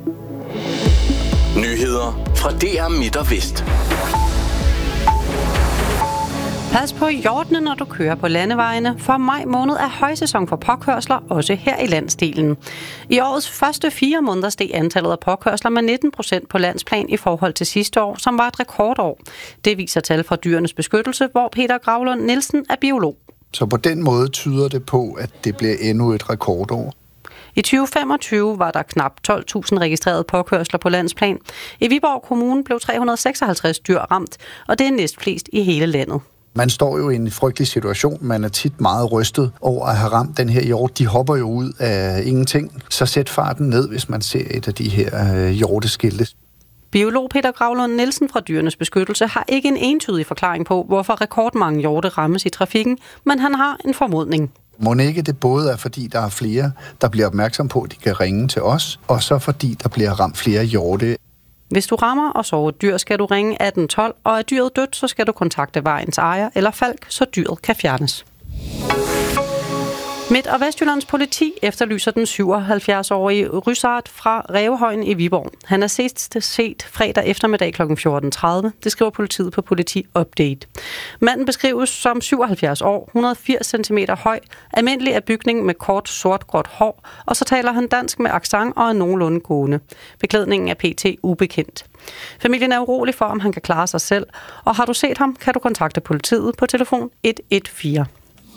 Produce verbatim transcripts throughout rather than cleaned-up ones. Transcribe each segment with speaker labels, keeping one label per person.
Speaker 1: Nyheder fra D R Midt og Vest.
Speaker 2: Pas på hjortene, når du kører på landevejene, for maj måned er højsæson for påkørsler, også her i landsdelen. I årets første fire måneder steg antallet af påkørsler med nitten procent på landsplan i forhold til sidste år, som var et rekordår. Det viser tal fra Dyrenes Beskyttelse, hvor Peter Gravlund Nielsen er biolog.
Speaker 3: Så på den måde tyder det på, at det bliver endnu et rekordår.
Speaker 2: I tyve femogtyve var der knap tolv tusind registrerede påkørsler på landsplan. I Viborg Kommune blev tre hundrede og seksoghalvtreds dyr ramt, og det er næstflest i hele landet.
Speaker 3: Man står jo i en frygtelig situation. Man er tit meget rystet over at have ramt den her hjort. De hopper jo ud af ingenting. Så sæt farten ned, hvis man ser et af de her øh, hjorteskilte.
Speaker 2: Biolog Peter Gravlund Nielsen fra Dyrenes Beskyttelse har ikke en entydig forklaring på, hvorfor rekordmange hjorte rammes i trafikken, men han har en formodning.
Speaker 3: Må ikke det både er, fordi der er flere, der bliver opmærksom på, at de kan ringe til os, og så fordi der bliver ramt flere hjorte.
Speaker 2: Hvis du rammer og sover et dyr, skal du ringe atten tolv, og er dyret dødt, så skal du kontakte vejens ejer eller falk, så dyret kan fjernes. Midt- og Vestjyllands politi efterlyser den syvoghalvfjerds-årige Rysart fra Rævehøjen i Viborg. Han er sidst set fredag eftermiddag kl. fjorten tredive. Det skriver politiet på Politi Update. Manden beskrives som syvoghalvfjerds år, et hundrede og firs centimeter høj, almindelig af bygning med kort sort-gråt hår, og så taler han dansk med accent og er nogenlunde gående. Beklædningen er pt. Ubekendt. Familien er urolig for, om han kan klare sig selv, og har du set ham, kan du kontakte politiet på telefon et et fire.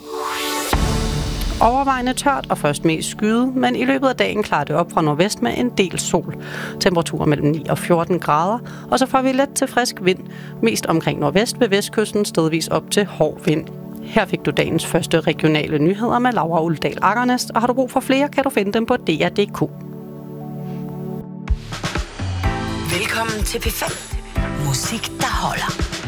Speaker 2: Overvejende tørt og først mest skyde, men i løbet af dagen klarer det op fra nordvest med en del sol. Temperaturer mellem ni og fjorten grader, og så får vi let til frisk vind, mest omkring nordvest ved vestkysten, stedvis op til hård vind. Her fik du dagens første regionale nyheder med Laura Uldal Akkernes, og har du brug for flere, kan du finde dem på D R punktum d k.
Speaker 4: Velkommen til P fem. Musik, der holder.